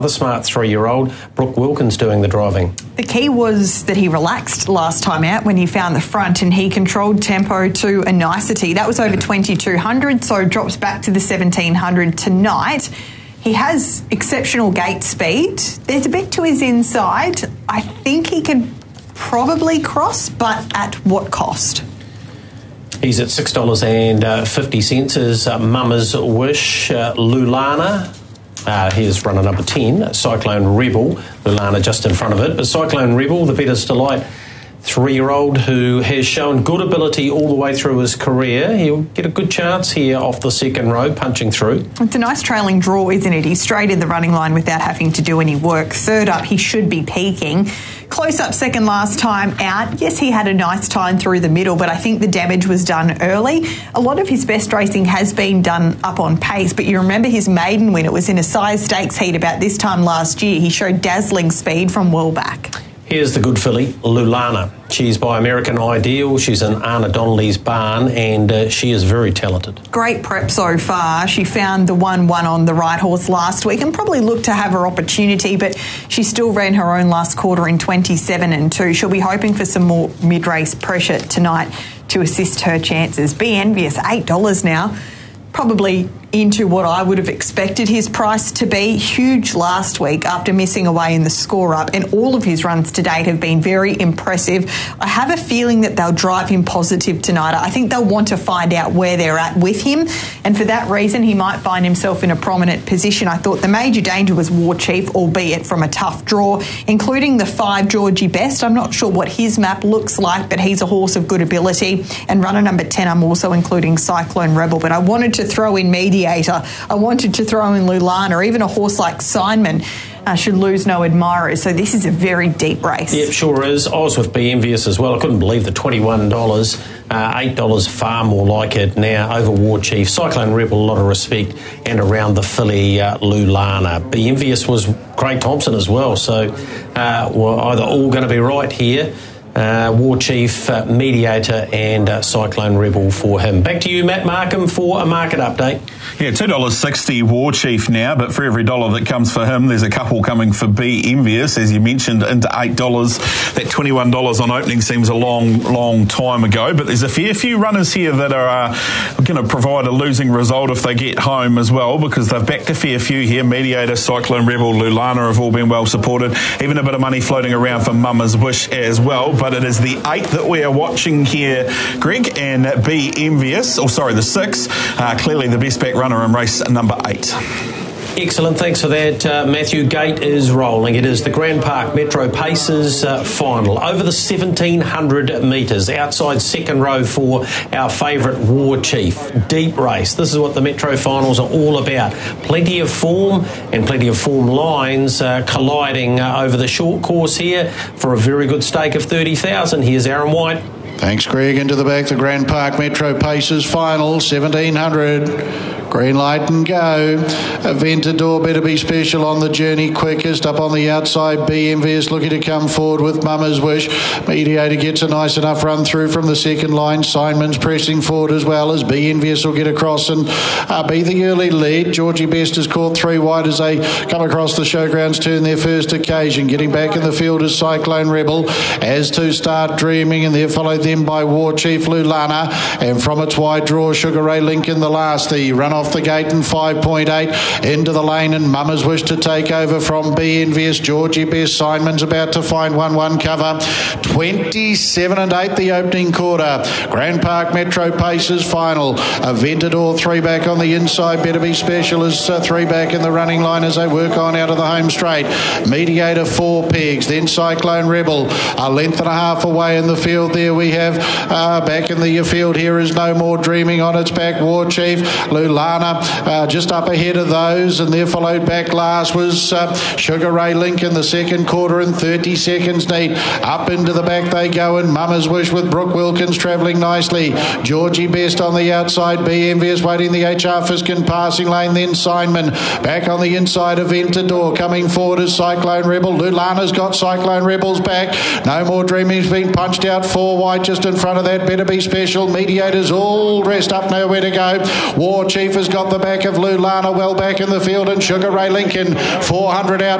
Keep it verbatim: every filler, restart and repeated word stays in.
The smart three-year-old, Brooke Wilkins, doing the driving. The key was that he relaxed last time out when he found the front, and he controlled tempo to a nicety. That was over twenty-two hundred, so drops back to the seventeen hundred tonight. He has exceptional gate speed. There's a bit to his inside. I think he could probably cross, but at what cost? He's at six dollars fifty is uh, Mama's Wish, uh, Lulana. Uh, here's runner number ten, Cyclone Rebel. Lulana just in front of it. But Cyclone Rebel, the Bettor's Delight three-year-old who has shown good ability all the way through his career. He'll get a good chance here off the second row, punching through. It's a nice trailing draw, isn't it? He's straight in the running line without having to do any work. Third up, he should be peaking. Close up second last time out. Yes, he had a nice time through the middle, but I think the damage was done early. A lot of his best racing has been done up on pace, but you remember his maiden win. It was in a size stakes heat about this time last year. He showed dazzling speed from well back. Here's the good filly, Lulana. She's by American Ideal. She's in Anna Donnelly's barn, and uh, she is very talented. Great prep so far. She found the one one on the right horse last week and probably looked to have her opportunity, but she still ran her own last quarter in twenty-seven and two. She'll be hoping for some more mid-race pressure tonight to assist her chances. Be Envious, eight dollars now. Probably into what I would have expected his price to be. Huge last week after missing away in the score up, and all of his runs to date have been very impressive. I have a feeling that they'll drive him positive tonight. I think they'll want to find out where they're at with him, and for that reason he might find himself in a prominent position. I thought the major danger was War Chief, albeit from a tough draw, including the five Georgie Best. I'm not sure what his map looks like, but he's a horse of good ability. And runner number ten, I'm also including Cyclone Rebel, but I wanted to throw in Media. I wanted to throw in Lulana. Even a horse like Simon uh, should lose no admirers. So this is a very deep race. Yep, sure is. I was with Be Envious as well. I couldn't believe the twenty-one dollars. Uh, eight dollars far more like it now over War Chief. Cyclone Rebel, a lot of respect. And around the filly, uh, Lulana. Be Envious was Craig Thompson as well. So uh, we're either all going to be right here. Uh, War Chief, uh, Mediator and uh, Cyclone Rebel for him. Back to you, Matt Markham, for a market update. Yeah, two dollars sixty War Chief now, but for every dollar that comes for him, there's a couple coming for Be Envious, as you mentioned, into eight dollars. That twenty-one dollars on opening seems a long, long time ago, but there's a fair few runners here that are uh, going to provide a losing result if they get home as well, because they've backed a fair few here. Mediator, Cyclone Rebel, Lulana have all been well supported. Even a bit of money floating around for Mama's Wish as well. But it is the eight that we are watching here, Greg, and Be Envious, or sorry, the six, uh, clearly the best back runner in race number eight. Excellent, thanks for that, uh, Matthew. Gate is rolling. It is the Grand Park Metro Paces uh, final over the seventeen hundred metres, outside second row for our favourite War Chief. Deep race. This is what the Metro finals are all about. Plenty of form and plenty of form lines uh, colliding uh, over the short course here for a very good stake of thirty thousand. Here's Aaron White. Thanks, Greg. Into the back, the Grand Park Metro Paces final, seventeen hundred. Green light and go. Aventador better be special on the journey quickest. Up on the outside, Be Envious looking to come forward with Mama's Wish. Mediator gets a nice enough run through from the second line. Simon's pressing forward as well as Be Envious will get across and uh, be the early lead. Georgie Best is caught three wide as they come across the showgrounds turn their first occasion. Getting back in the field is Cyclone Rebel. As to Start Dreaming, and they're followed then by War Chief Lulana. And from its wide draw, Sugar Ray Lincoln the last. The run off the gate in five point eight into the lane, and Mama's Wish to take over from Be Envious. Georgie Best, Simon's about to find one one cover. twenty-seven and eight the opening quarter. Grand Park Metro Paces final. Aventador three back on the inside. Better be special as uh, three back in the running line as they work on out of the home straight. Mediator four pegs, then Cyclone Rebel a length and a half away in the field. There we have uh, back in the field here is No More Dreaming on its back. War Chief, Lulana uh, just up ahead of those, and there followed back last was uh, Sugar Ray Lincoln. The second quarter in thirty seconds neat. Up into the back they go, and Mama's Wish with Brooke Wilkins travelling nicely. Georgie Best on the outside. Be Envious waiting the H R Fiskin passing lane, then Simon back on the inside of Aventador. Coming forward is Cyclone Rebel. Lulana's got Cyclone Rebel's back. No More Dreaming's been punched out four wide. Light just in front of that. Better Be Special. Mediators all dressed up, nowhere to go. War Chief has got the back of Lulana well back in the field, and Sugar Ray Lincoln four hundred out.